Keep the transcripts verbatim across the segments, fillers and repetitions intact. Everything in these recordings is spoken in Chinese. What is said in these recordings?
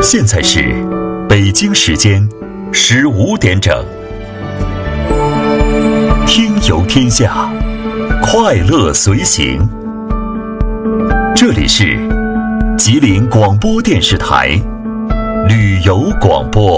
现在是北京时间十五点整，听游天下，快乐随行。这里是吉林广播电视台旅游广播。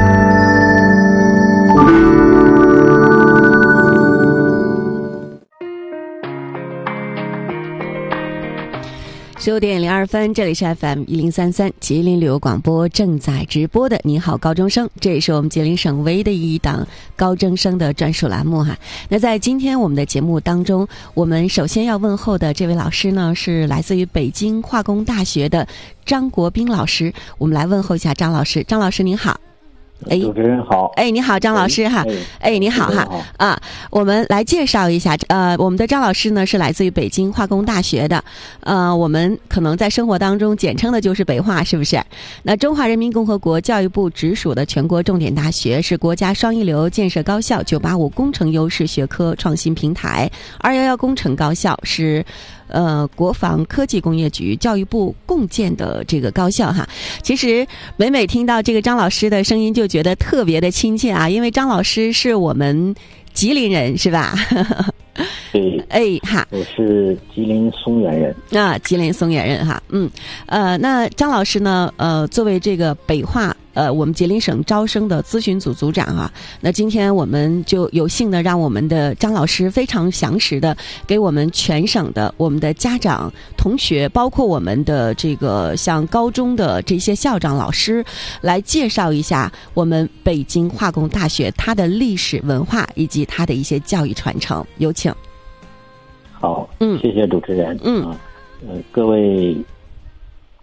十五点零二分，这里是 F M 一零三三吉林旅游广播正在直播的你好高中生，这也是我们吉林省唯一的一档高中生的专属栏目哈。那在今天我们的节目当中，我们首先要问候的这位老师呢，是来自于北京化工大学的张国斌老师，我们来问候一下张老师。张老师您好。 哎，主持人好。 哎，你好，张老师哈。哎，你好哈。啊，我们来介绍一下，呃，我们的张老师呢是来自于北京化工大学的，呃，我们可能在生活当中简称的就是北化，是不是？那中华人民共和国教育部直属的全国重点大学，是国家双一流建设高校，九八五工程优势学科创新平台，二一一工程高校是。呃，国防科技工业局、教育部共建的这个高校哈，其实每每听到这个张老师的声音，就觉得特别的亲切啊，因为张老师是我们吉林人，是吧？ 对， 哎哈， 我是吉林松原人啊，吉林松原人哈，嗯，呃，那张老师呢，呃，作为这个北化。呃，我们吉林省招生的咨询组组长啊，那今天我们就有幸的让我们的张老师非常详实的给我们全省的我们的家长、同学，包括我们的这个像高中的这些校长、老师，来介绍一下我们北京化工大学它的历史文化以及它的一些教育传承。有请。 好，嗯，谢谢主持人。嗯，呃，各位